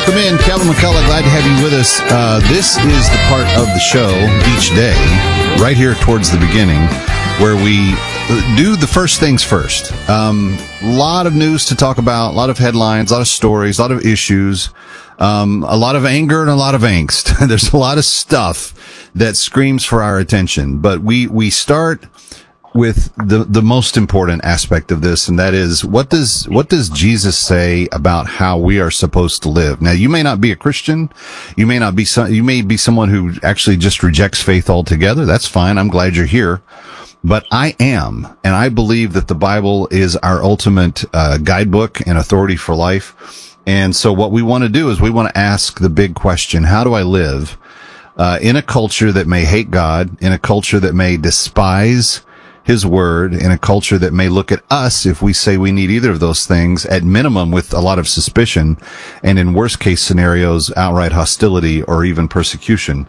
Welcome in, Kevin McCullough. Glad to have you with us. This is the part of the show each day, right here towards the beginning, where we do the first things first. A lot of news to talk about, a lot of headlines, a lot of stories, a lot of issues, a lot of anger and a lot of angst. There's a lot of stuff that screams for our attention, but we start with the most important aspect of this, and that is, what does Jesus say about how we are supposed to live? Now, you may not be a Christian, you may be someone who actually just rejects faith altogether. That's fine. I'm glad you're here. But I am, and I believe that the Bible is our ultimate guidebook and authority for life. And so what we want to do is we want to ask the big question: how do I live in a culture that may hate God, in a culture that may despise His word, in a culture that may look at us, if we say we need either of those things, at minimum with a lot of suspicion, and in worst case scenarios, outright hostility or even persecution?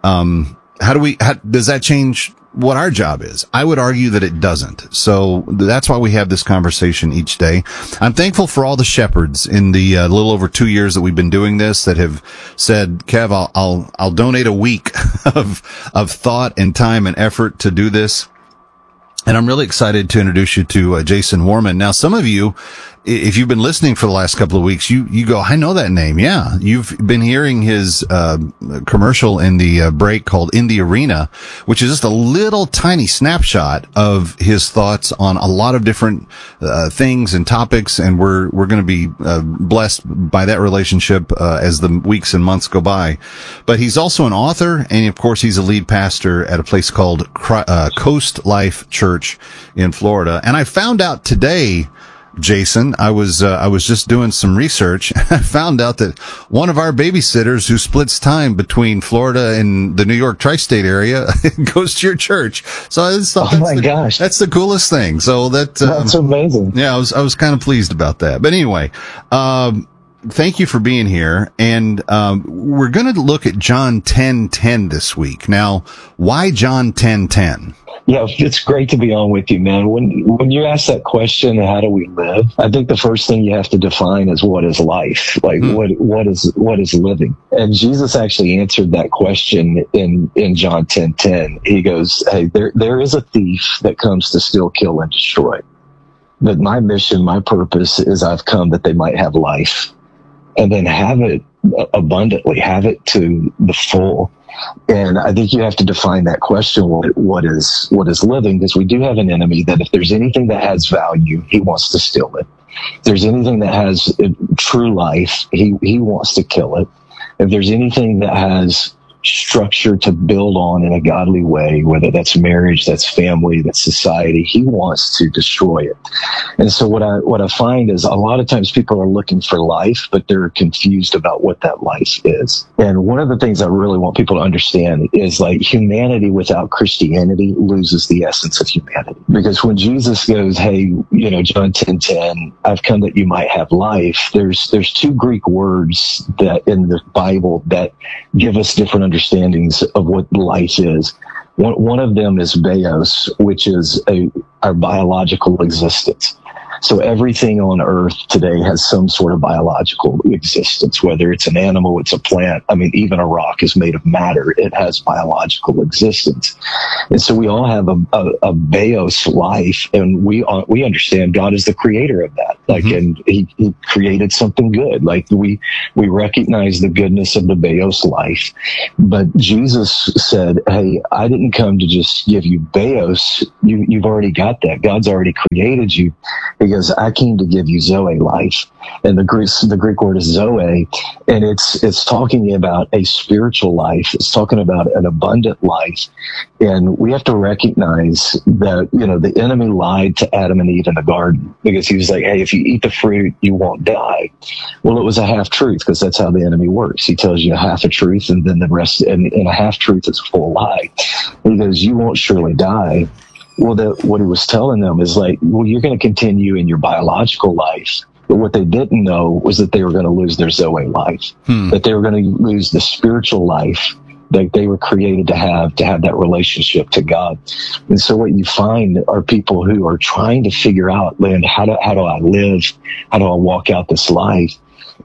How does that change what our job is? I would argue that it doesn't. So that's why we have this conversation each day. I'm thankful for all the shepherds in the little over 2 years that we've been doing this that have said, Kev, I'll donate a week of thought and time and effort to do this. And I'm really excited to introduce you to Jason Warman. Now, some of you, if you've been listening for the last couple of weeks, you go, I know that name. Yeah. You've been hearing his commercial in the break called In the Arena, which is just a little tiny snapshot of his thoughts on a lot of different things and topics. And we're going to be blessed by that relationship as the weeks and months go by. But he's also an author, and of course he's a lead pastor at a place called Coast Life Church in Florida. And I found out today, Jason, I was just doing some research. I found out that one of our babysitters who splits time between Florida and the New York tri-state area goes to your church. So gosh, that's the coolest thing. So that's amazing. Yeah, I was kind of pleased about that. But anyway, thank you for being here. And we're going to look at John 10:10 this week. Now, why John 10:10? Yeah, it's great to be on with you, man. When you ask that question, how do we live? I think the first thing you have to define is, what is life? Like, what is living? And Jesus actually answered that question in John 10:10. He goes, hey, there is a thief that comes to steal, kill, and destroy. But my mission, my purpose is I've come that they might have life, and then have it abundantly, have it to the full. And I think you have to define that question, what is living? Because we do have an enemy that if there's anything that has value, he wants to steal it. If there's anything that has true life, he wants to kill it. If there's anything that has structure to build on in a godly way, whether that's marriage, that's family, that's society, he wants to destroy it. And so what I find is a lot of times people are looking for life, but they're confused about what that life is. And one of the things I really want people to understand is, like, humanity without Christianity loses the essence of humanity. Because when Jesus goes, hey, John 10:10, I've come that you might have life, there's two Greek words that in the Bible that give us different understandings of what life is. One of them is bios, which is our biological existence. So everything on earth today has some sort of biological existence, whether it's an animal, it's a plant. I mean, even a rock is made of matter. It has biological existence. And so we all have a bios life, and we understand God is the creator of that. Like, and he created something good. Like, we recognize the goodness of the bios life. But Jesus said, hey, I didn't come to just give you bios. You've already got that. God's already created you. Because I came to give you Zoe life. And the Greek word is Zoe, and it's talking about a spiritual life. It's talking about an abundant life. And we have to recognize that, the enemy lied to Adam and Eve in the garden, because he was like, hey, if you eat the fruit, you won't die. Well, it was a half truth, because that's how the enemy works. He tells you half a truth, and then the rest, and a half truth is a full lie. He goes, you won't surely die. Well, what he was telling them is like, well, you're going to continue in your biological life. But what they didn't know was that they were going to lose their Zoe life, that they were going to lose the spiritual life that they were created to have that relationship to God. And so what you find are people who are trying to figure out, man, how do I live? How do I walk out this life?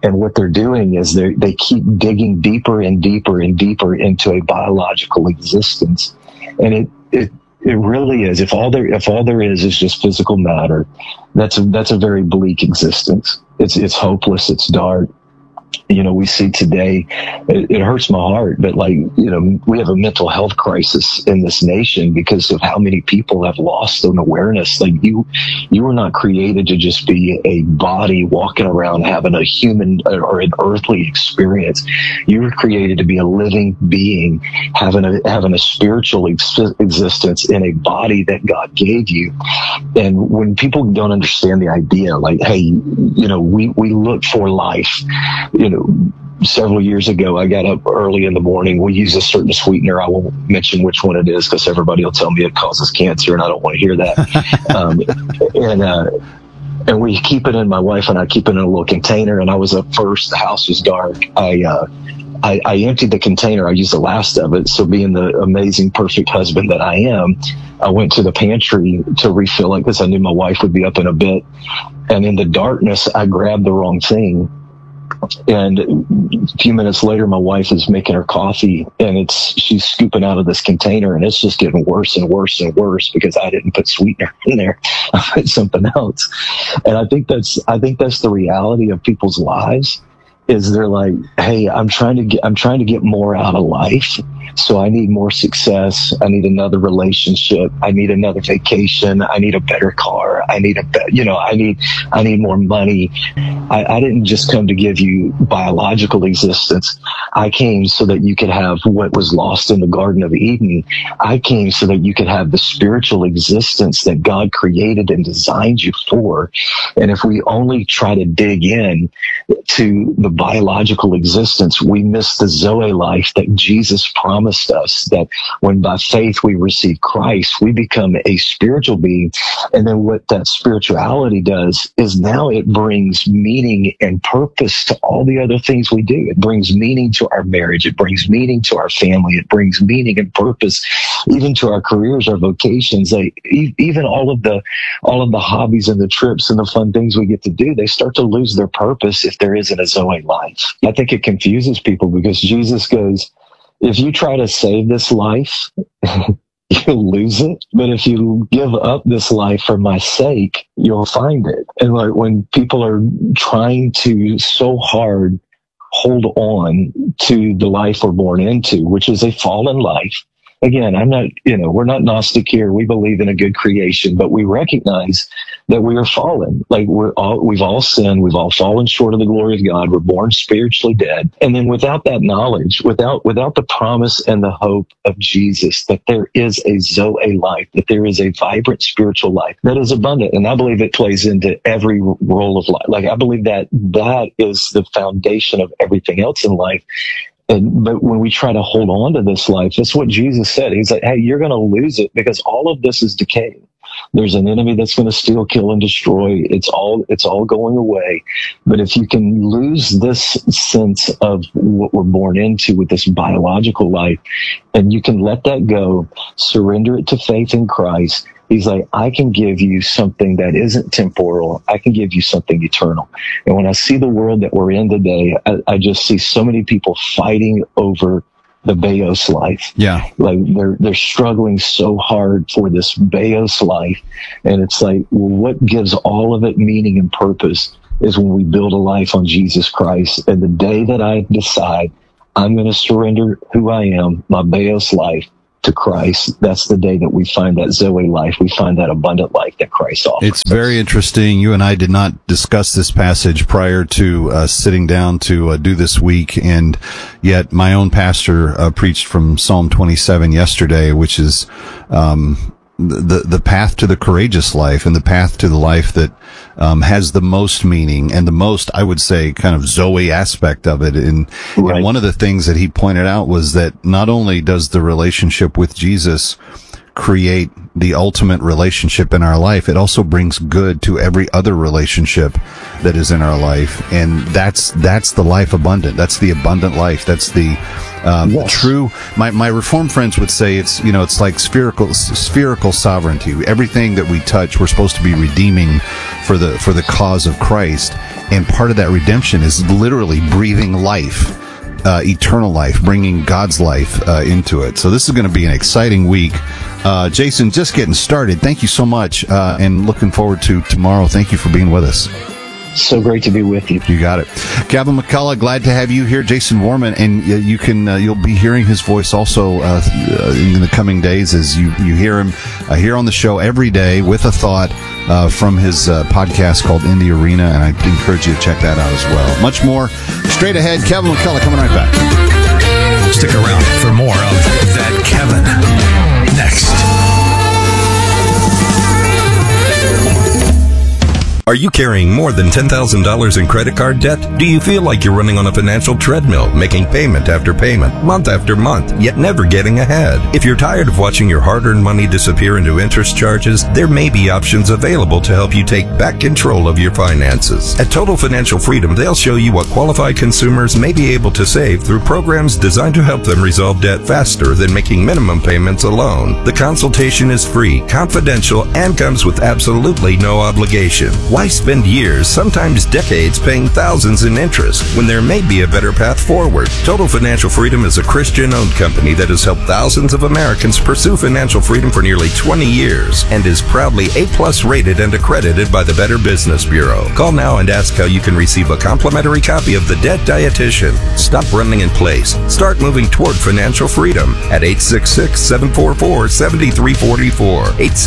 And what they're doing is they keep digging deeper and deeper and deeper into a biological existence. And it really is. If all there is just physical matter, that's a very bleak existence. It's hopeless. It's dark. We see today, it hurts my heart, but we have a mental health crisis in this nation because of how many people have lost an awareness. You were not created to just be a body walking around having a human or an earthly experience. You were created to be a living being, having a spiritual existence in a body that God gave you. And when people don't understand the idea, hey, we look for life. Several years ago, I got up early in the morning. We use a certain sweetener. I won't mention which one it is because everybody will tell me it causes cancer, and I don't want to hear that. And we keep it in, my wife and I keep it in a little container. And I was up first. The house was dark. I emptied the container. I used the last of it. So being the amazing, perfect husband that I am, I went to the pantry to refill it because I knew my wife would be up in a bit. And in the darkness, I grabbed the wrong thing. And a few minutes later, my wife is making her coffee, and she's scooping out of this container, and it's just getting worse and worse and worse because I didn't put sweetener in there. I put something else. And I think that's the reality of people's lives. Is they're like, hey, I'm trying to get more out of life. So I need more success. I need another relationship. I need another vacation. I need a better car. I need I need more money. I didn't just come to give you biological existence. I came so that you could have what was lost in the Garden of Eden. I came so that you could have the spiritual existence that God created and designed you for. And if we only try to dig in to the biological existence, we miss the Zoe life that Jesus promised us, that when by faith we receive Christ, we become a spiritual being. And then what that spirituality does is now it brings meaning and purpose to all the other things we do. It brings meaning to our marriage. It brings meaning to our family. It brings meaning and purpose even to our careers, our vocations. Even all of the hobbies and the trips and the fun things we get to do, they start to lose their purpose if there isn't a Zoe life. I think it confuses people because Jesus goes, if you try to save this life, you'll lose it. But if you give up this life for my sake, you'll find it. And when people are trying to so hard hold on to the life we're born into, which is a fallen life. Again, we're not Gnostic here. We believe in a good creation, but we recognize that we are fallen. We've all sinned. We've all fallen short of the glory of God. We're born spiritually dead. And then without that knowledge, without the promise and the hope of Jesus, that there is a Zoe life, that there is a vibrant spiritual life that is abundant. And I believe it plays into every role of life. I believe that is the foundation of everything else in life. But when we try to hold on to this life, that's what Jesus said. He's like, hey, you're going to lose it because all of this is decaying. There's an enemy that's going to steal, kill, and destroy. It's all going away. But if you can lose this sense of what we're born into with this biological life, and you can let that go, surrender it to faith in Christ, He's like, I can give you something that isn't temporal. I can give you something eternal. And when I see the world that we're in today, I just see so many people fighting over the Beos life. Yeah. They're struggling so hard for this Beos life. And it's like, well, what gives all of it meaning and purpose is when we build a life on Jesus Christ. And the day that I decide I'm going to surrender who I am, my Beos life, to Christ, that's the day that we find that Zoe life. We find that abundant life that Christ offers. It's very interesting. You and I did not discuss this passage prior to sitting down to do this week, and yet my own pastor preached from Psalm 27 yesterday, which is the path to the courageous life and the path to the life that has the most meaning and the most, I would say, kind of Zoe aspect of it. And one of the things that he pointed out was that not only does the relationship with Jesus create the ultimate relationship in our life, it also brings good to every other relationship that is in our life. And that's the life abundant. That's the abundant life. That's the true. My Reformed friends would say it's like spherical sovereignty. Everything that we touch, we're supposed to be redeeming for the cause of Christ. And part of that redemption is literally breathing life, eternal life, bringing God's life into it. So this is going to be an exciting week. Jason, just getting started. Thank you so much, and looking forward to tomorrow. Thank you for being with us. So great to be with you. You got it. Gavin McCullough, glad to have you here. Jason Warman, and you'll be hearing his voice also in the coming days as you hear him here on the show every day with a thought from his podcast called In the Arena, and I encourage you to check that out as well. Much more straight ahead. Kevin McCullough coming right back. Stick around for more of That Kevin next. Are you carrying more than $10,000 in credit card debt? Do you feel like you're running on a financial treadmill, making payment after payment, month after month, yet never getting ahead? If you're tired of watching your hard-earned money disappear into interest charges, there may be options available to help you take back control of your finances. At Total Financial Freedom, they'll show you what qualified consumers may be able to save through programs designed to help them resolve debt faster than making minimum payments alone. The consultation is free, confidential, and comes with absolutely no obligation. Why spend years, sometimes decades, paying thousands in interest when there may be a better path forward? Total Financial Freedom is a Christian-owned company that has helped thousands of Americans pursue financial freedom for nearly 20 years and is proudly A+ rated and accredited by the Better Business Bureau. Call now and ask how you can receive a complimentary copy of The Debt Dietitian. Stop running in place. Start moving toward financial freedom at 866-744-7344.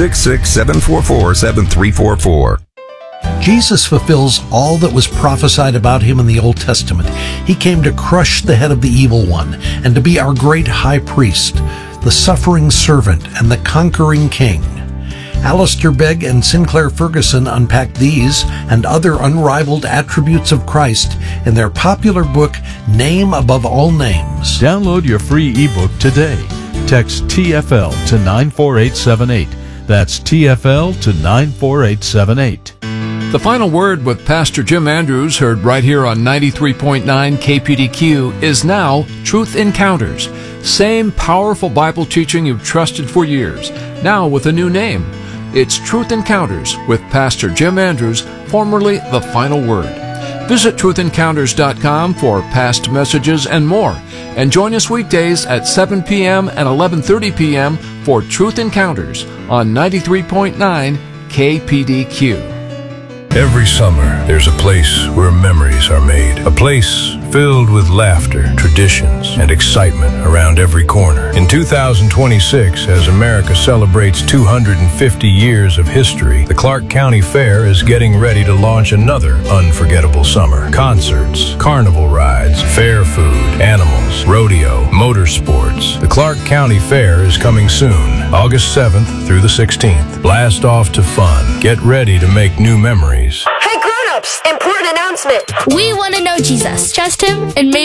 866-744-7344. Jesus fulfills all that was prophesied about him in the Old Testament. He came to crush the head of the evil one and to be our great high priest, the suffering servant and the conquering king. Alistair Begg and Sinclair Ferguson unpack these and other unrivaled attributes of Christ in their popular book, Name Above All Names. Download your free ebook today. Text TFL to 94878. That's TFL to 94878. The Final Word with Pastor Jim Andrews, heard right here on 93.9 KPDQ, is now Truth Encounters. Same powerful Bible teaching you've trusted for years, now with a new name. It's Truth Encounters with Pastor Jim Andrews, formerly The Final Word. Visit truthencounters.com for past messages and more. And join us weekdays at 7 p.m. and 11:30 p.m. for Truth Encounters on 93.9 KPDQ. Every summer, there's a place where memories are made. A place filled with laughter, traditions, and excitement around every corner. In 2026, as America celebrates 250 years of history, the Clark County Fair is getting ready to launch another unforgettable summer. Concerts, carnival rides, fair food, animals, rodeo, motorsports. The Clark County Fair is coming soon, August 7th through the 16th. Blast off to fun. Get ready to make new memories. Hey grown-ups, important announcement. We want to know Jesus, trust him, and maybe